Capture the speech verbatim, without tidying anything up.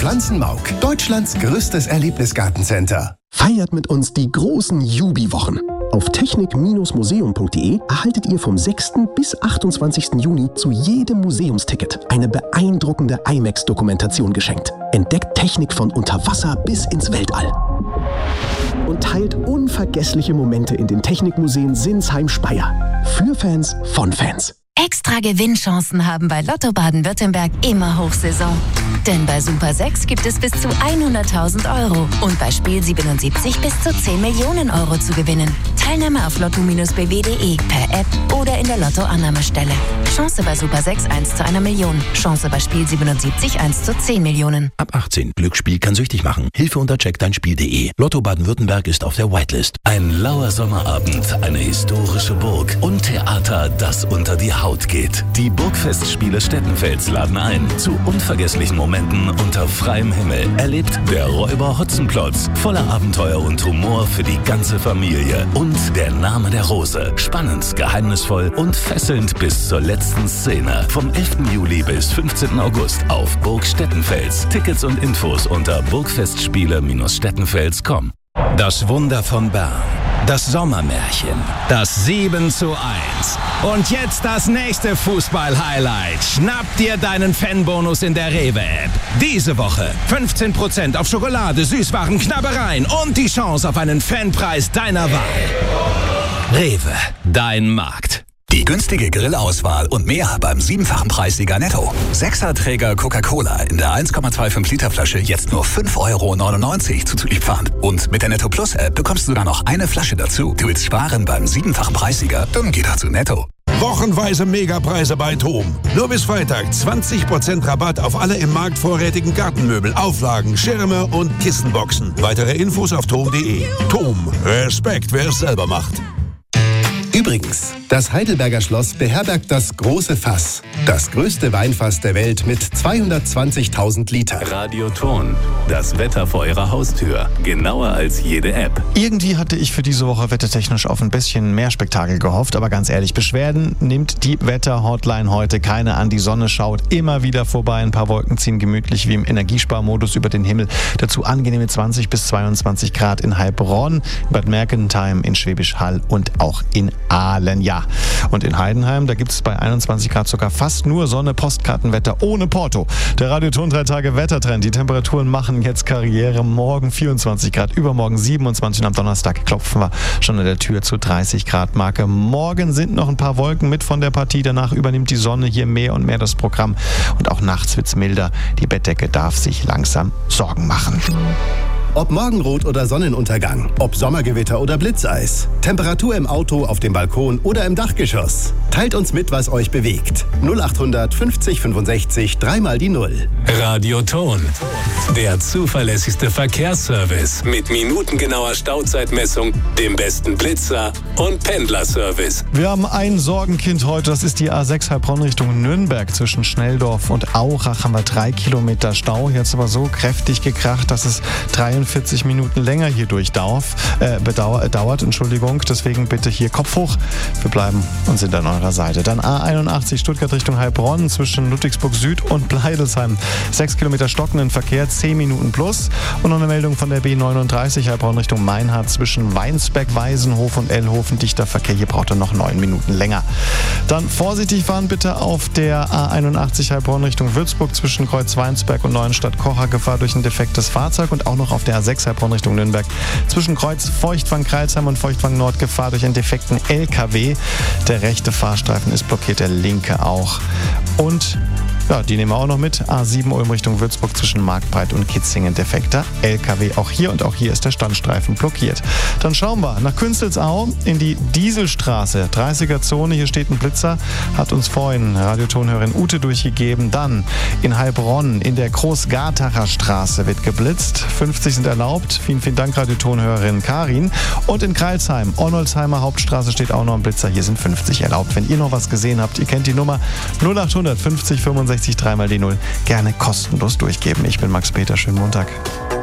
Pflanzenmauk, Deutschlands größtes Erlebnisgartencenter. Feiert mit uns die großen Jubi-Wochen. Auf technik Museum punkt de erhaltet ihr vom sechsten bis achtundzwanzigsten Juni zu jedem Museumsticket eine beeindruckende IMAX-Dokumentation geschenkt. Entdeckt Technik von unter Wasser bis ins Weltall. Und teilt unvergessliche Momente in den Technikmuseen Sinsheim-Speyer. Für Fans von Fans. Extra Gewinnchancen haben bei Lotto Baden-Württemberg immer Hochsaison. Denn bei Super sechs gibt es bis zu hunderttausend Euro und bei Spiel siebenundsiebzig bis zu zehn Millionen Euro zu gewinnen. Teilnahme auf lotto Bindestrich b w punkt de, per App oder in der Lotto-Annahmestelle. Chance bei Super sechs eins zu einer Million. Chance bei Spiel siebenundsiebzig eins zu zehn Millionen. Ab achtzehn. Glücksspiel kann süchtig machen. Hilfe unter check dein spiel punkt de. Lotto Baden-Württemberg ist auf der Whitelist. Ein lauer Sommerabend, eine historische Burg und Theater, das unter die Haut geht. Die Burgfestspiele Stettenfels laden ein zu unvergesslichen Momenten unter freiem Himmel. Erlebt der Räuber Hotzenplotz. Voller Abenteuer und Humor für die ganze Familie. Und der Name der Rose. Spannend, geheimnisvoll und fesselnd bis zur letzten Szene. Vom elften Juli bis fünfzehnten August auf Burg Stettenfels. Tickets und Infos unter burgfestspiele Bindestrich stettenfels punkt com. Das Wunder von Bern. Das Sommermärchen. Das sieben zu eins. Und jetzt das nächste Fußball-Highlight. Schnapp dir deinen Fanbonus in der Rewe-App. Diese Woche fünfzehn Prozent auf Schokolade, Süßwaren, Knabbereien und die Chance auf einen Fanpreis deiner Wahl. Rewe, dein Markt. Die günstige Grillauswahl und mehr beim siebenfachen Preissieger Netto. Sechserträger Coca-Cola in der eins Komma fünfundzwanzig Liter Flasche jetzt nur fünf Euro neunundneunzig zuzuliefernd. Und mit der Netto Plus App bekommst du dann noch eine Flasche dazu. Du willst sparen beim siebenfachen Preissieger? Dann geh doch zu Netto. Wochenweise Megapreise bei TOM. Nur bis Freitag zwanzig Prozent Rabatt auf alle im Markt vorrätigen Gartenmöbel, Auflagen, Schirme und Kissenboxen. Weitere Infos auf tom punkt de. TOM. Respekt, wer es selber macht. Übrigens, das Heidelberger Schloss beherbergt das große Fass. Das größte Weinfass der Welt mit zweihundertzwanzigtausend Liter. Radioton. Das Wetter vor Ihrer Haustür. Genauer als jede App. Irgendwie hatte ich für diese Woche wettertechnisch auf ein bisschen mehr Spektakel gehofft, aber ganz ehrlich, Beschwerden nimmt die Wetter-Hotline heute keine an. Die Sonne schaut immer wieder vorbei. Ein paar Wolken ziehen gemütlich wie im Energiesparmodus über den Himmel. Dazu angenehme zwanzig bis zweiundzwanzig Grad in Heilbronn, Bad Mergentheim, in Schwäbisch Hall und auch in Aalen, ja. Und in Heidenheim, da gibt es bei einundzwanzig Grad sogar fast nur Sonne, Postkartenwetter ohne Porto. Der Radioton drei Tage Wettertrend. Die Temperaturen machen jetzt Karriere. Morgen vierundzwanzig Grad, übermorgen siebenundzwanzig und am Donnerstag klopfen wir schon an der Tür zur dreißig Grad Marke. Morgen sind noch ein paar Wolken mit von der Partie. Danach übernimmt die Sonne hier mehr und mehr das Programm. Und auch nachts wird's milder. Die Bettdecke darf sich langsam Sorgen machen. Ob Morgenrot oder Sonnenuntergang, ob Sommergewitter oder Blitzeis, Temperatur im Auto, auf dem Balkon oder im Dachgeschoss. Teilt uns mit, was euch bewegt. null achthundert fünfzig fünfundsechzig, dreimal die Null. Radioton. Der zuverlässigste Verkehrsservice mit minutengenauer Stauzeitmessung, dem besten Blitzer und Pendlerservice. Wir haben ein Sorgenkind heute, das ist die A sechs Heilbronn Richtung Nürnberg. Zwischen Schnelldorf und Aurach haben wir drei Kilometer Stau. Jetzt aber so kräftig gekracht, dass es dreiundvierzig Minuten länger hier durchdauert. Äh, bedauer, dauert, Entschuldigung. Deswegen bitte hier Kopf hoch. Wir bleiben und sind an eurer Seite. Dann A einundachtzig Stuttgart Richtung Heilbronn zwischen Ludwigsburg Süd und Bleidelsheim. Sechs Kilometer stockenden Verkehr, zehn Minuten plus. Und noch eine Meldung von der B neununddreißig Heilbronn Richtung Meinhardt zwischen Weinsberg, Weisenhof und Ellhofen. Dichter Verkehr, hier braucht er noch neun Minuten länger. Dann vorsichtig fahren bitte auf der A einundachtzig Heilbronn Richtung Würzburg zwischen Kreuz Weinsberg und Neuenstadt-Kocher. Gefahr durch ein defektes Fahrzeug. Und auch noch auf der A sechs Heilbronn Richtung Nürnberg zwischen Kreuz Feuchtwang-Kreilsheim und Feuchtwang-Nord. Gefahr durch einen defekten L K W. Der rechte Fahrstreifen ist blockiert, der linke auch. Und ja, die nehmen wir auch noch mit. A sieben Ulm Richtung Würzburg zwischen Marktbreit und Kitzingen defekter L K W. Auch hier und auch hier ist der Standstreifen blockiert. Dann schauen wir nach Künzelsau in die Dieselstraße. dreißiger Zone, hier steht ein Blitzer. Hat uns vorhin Radiotonhörerin Ute durchgegeben. Dann in Heilbronn in der Großgartacher Straße wird geblitzt. fünfzig sind erlaubt. Vielen, vielen Dank, Radiotonhörerin Karin. Und in Kreilsheim, Ornolsheimer Hauptstraße steht auch noch ein Blitzer. Hier sind fünfzig erlaubt. Wenn ihr noch was gesehen habt, ihr kennt die Nummer null achthundert fünfzig fünfundsechzig, dreimal die Null. Gerne kostenlos durchgeben. Ich bin Max Peter. Schönen Montag.